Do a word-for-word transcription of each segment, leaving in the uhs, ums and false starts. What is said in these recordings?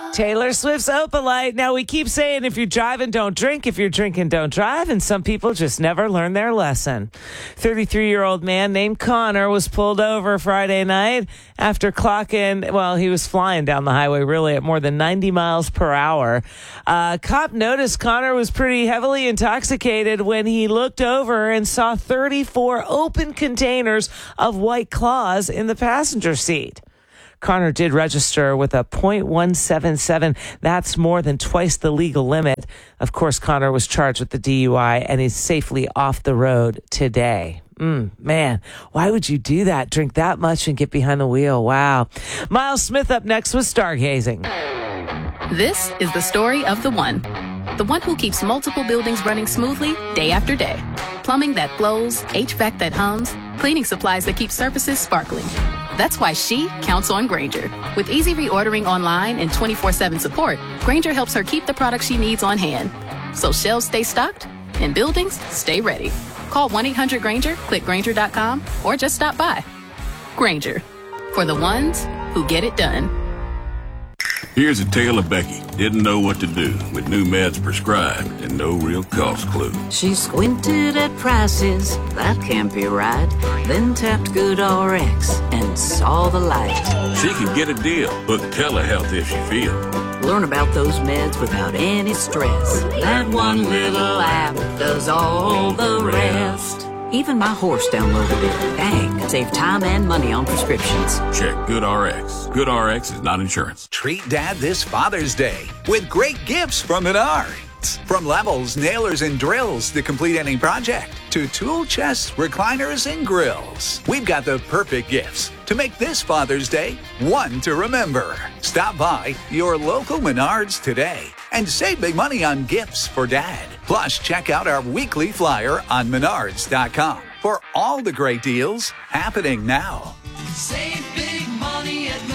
Taylor Swift's Opalite. Now, we keep saying if you're driving, don't drink. If you're drinking, don't drive. And some people just never learn their lesson. thirty-three-year-old man named Connor was pulled over Friday night after clocking, well, he was flying down the highway really at more than ninety miles per hour. Uh, cop noticed Connor was pretty heavily intoxicated when he looked over and saw thirty-four open containers of White Claws in the passenger seat. Connor did register with a point one seven seven. That's more than twice the legal limit. Of course, Connor was charged with the D U I and is safely off the road today. Mm, man, why would you do that? Drink that much and get behind the wheel. Wow. Miles Smith up next with Stargazing. This is the story of the one. The one who keeps multiple buildings running smoothly day after day. Plumbing that flows, H V A C that hums, cleaning supplies that keep surfaces sparkling. That's why she counts on Grainger. With easy reordering online and twenty-four seven support, Grainger helps her keep the products she needs on hand. So shelves stay stocked and buildings stay ready. Call one eight hundred Grainger, click Grainger dot com, or just stop by. Grainger, for the ones who get it done. Here's a tale of Becky. Didn't know what to do with new meds prescribed and no real cost clue. She squinted at prices, that can't be right. Then tapped GoodRx and saw the light. She can get a deal, book telehealth if she feels. Learn about those meds without any stress. That one little app does all the rest. Even my horse downloaded it. Dang, save time and money on prescriptions. Check GoodRx. GoodRx is not insurance. Treat Dad this Father's Day with great gifts from Menards. From levels, nailers, and drills to complete any project, to tool chests, recliners, and grills. We've got the perfect gifts to make this Father's Day one to remember. Stop by your local Menards today and save big money on gifts for Dad. Plus, check out our weekly flyer on menards dot com for all the great deals happening now. Save big money at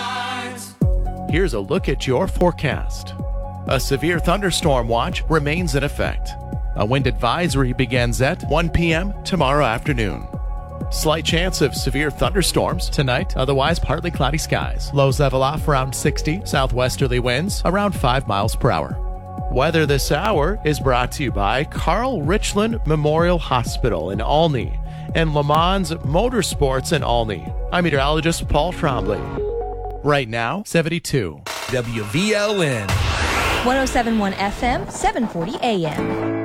Menards. Here's a look at your forecast. A severe thunderstorm watch remains in effect. A wind advisory begins at one p.m. tomorrow afternoon. Slight chance of severe thunderstorms tonight, otherwise partly cloudy skies. Lows level off around sixty, southwesterly winds around five miles per hour. Weather this hour is brought to you by Carl Richland Memorial Hospital in Olney and Le Mans Motorsports in Olney. I'm meteorologist Paul Trombley. Right now, seventy-two. W V L N. one oh seven point one F M, seven forty A M.